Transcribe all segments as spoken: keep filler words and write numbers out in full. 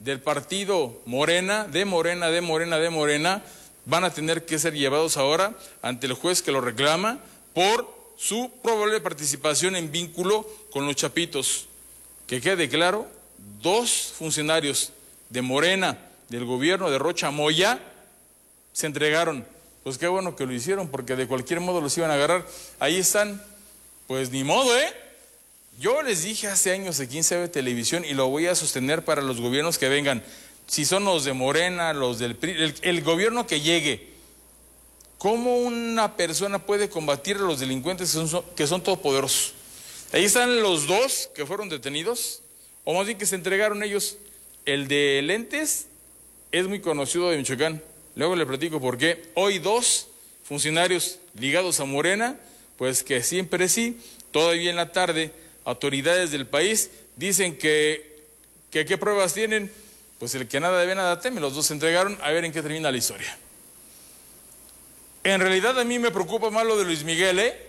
del partido Morena, de Morena, de Morena, de Morena, van a tener que ser llevados ahora ante el juez que lo reclama por su probable participación en vínculo con los Chapitos. Que quede claro, dos funcionarios de Morena, del gobierno de Rocha Moya, se entregaron. Pues qué bueno que lo hicieron, porque de cualquier modo los iban a agarrar. Ahí están, pues ni modo, ¿eh? Yo les dije hace años aquí en C B Televisión, y lo voy a sostener para los gobiernos que vengan, si son los de Morena, los del P R I, el, el gobierno que llegue, ¿cómo una persona puede combatir a los delincuentes que son, que son todopoderosos? Ahí están los dos que fueron detenidos, o más bien que se entregaron ellos. El de lentes es muy conocido de Michoacán. Luego le platico por qué. Hoy dos funcionarios ligados a Morena, pues que siempre sí, todavía en la tarde, autoridades del país dicen que, que qué pruebas tienen. Pues el que nada debe, nada teme. Los dos se entregaron, a ver en qué termina la historia. En realidad a mí me preocupa más lo de Luis Miguel, ¿eh?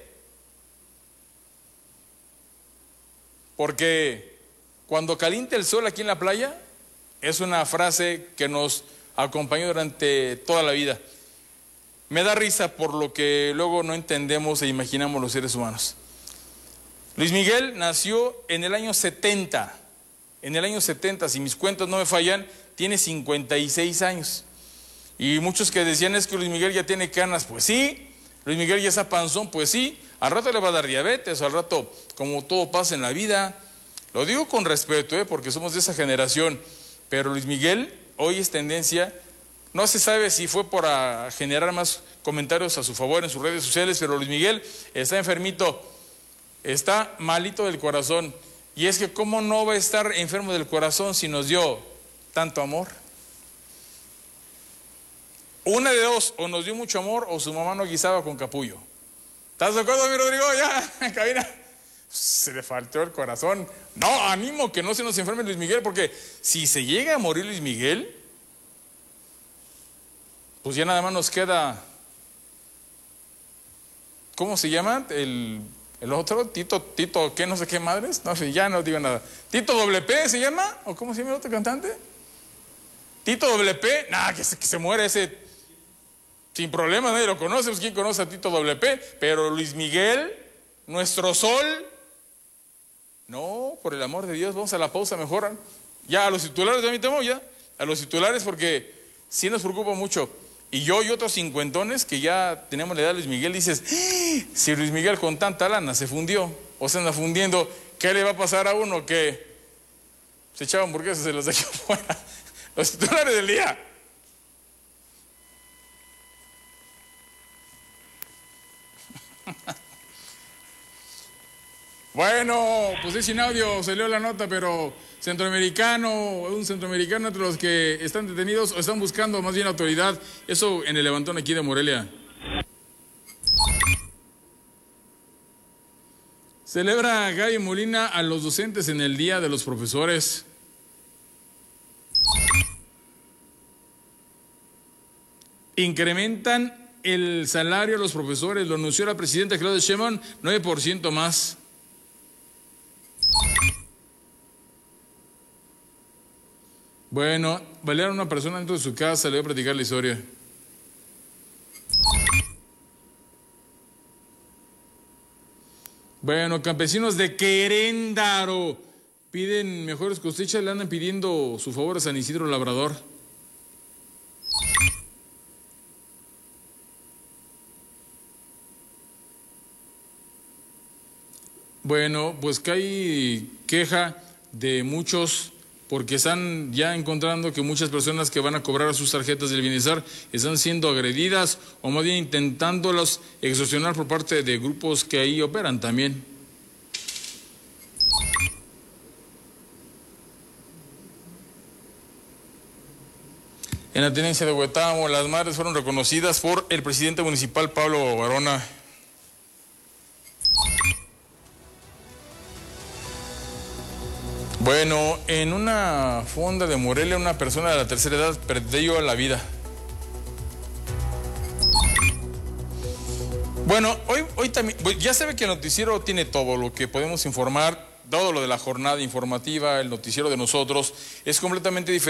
Porque cuando calienta el sol aquí en la playa, es una frase que nos acompañó durante toda la vida. Me da risa por lo que luego no entendemos e imaginamos los seres humanos. Luis Miguel nació en el año setenta. En el año setenta, si mis cuentas no me fallan, tiene cincuenta y seis años. Y muchos que decían es que Luis Miguel ya tiene canas, pues sí. Luis Miguel ya está panzón, pues sí. Al rato le va a dar diabetes, al rato, como todo pasa en la vida. Lo digo con respeto, ¿eh? Porque somos de esa generación. Pero Luis Miguel hoy es tendencia. No se sabe si fue para generar más comentarios a su favor en sus redes sociales, pero Luis Miguel está enfermito, está malito del corazón. Y es que cómo no va a estar enfermo del corazón si nos dio tanto amor. Una de dos, o nos dio mucho amor o su mamá no guisaba con capullo. ¿Estás de acuerdo, mi Rodrigo? Ya, en cabina. Se le faltó el corazón. No, ánimo que no se nos enferme Luis Miguel, porque si se llega a morir Luis Miguel, pues ya nada más nos queda, ¿cómo se llama? El, el otro, Tito, Tito, ¿qué? No sé qué madres. No sé, ya no digo nada. ¿Tito doble P se llama? ¿O cómo se llama el otro cantante? ¿Tito doble P? Nah, que se, que se muere ese, sin problema, nadie lo conoce. Pues quién conoce a Tito doble P, pero Luis Miguel, nuestro sol. No, por el amor de Dios, vamos a la pausa mejor. Ya a los titulares, ya mi temo, ya. A los titulares, porque sí nos preocupa mucho. Y yo y otros cincuentones que ya tenemos la edad de Luis Miguel, dices, ¡eh! Si Luis Miguel con tanta lana se fundió, o se anda fundiendo, ¿qué le va a pasar a uno que se echaba hamburguesas y se los dejó fuera? Los titulares del día. Bueno, pues es sin audio, se leo la nota, pero centroamericano, un centroamericano entre los que están detenidos o están buscando más bien autoridad, eso en el levantón aquí de Morelia. Celebra Gaby Molina a los docentes en el Día de los Profesores. Incrementan el salario a los profesores, lo anunció la presidenta Claudia Sheinbaum, nueve por ciento más. Bueno, balearon a una persona dentro de su casa, le voy a platicar la historia. Bueno, campesinos de Queréndaro piden mejores cosechas, le andan pidiendo su favor a San Isidro Labrador. Bueno, pues que hay queja de muchos porque están ya encontrando que muchas personas que van a cobrar sus tarjetas del bienestar están siendo agredidas o más bien intentándolas extorsionar por parte de grupos que ahí operan también. En la tenencia de Huetamo, las madres fueron reconocidas por el presidente municipal Pablo Barona. Bueno, en una fonda de Morelia, una persona de la tercera edad perdió la vida. Bueno, hoy, hoy también, ya sabe que el noticiero tiene todo lo que podemos informar, todo lo de la jornada informativa, el noticiero de nosotros, es completamente diferente.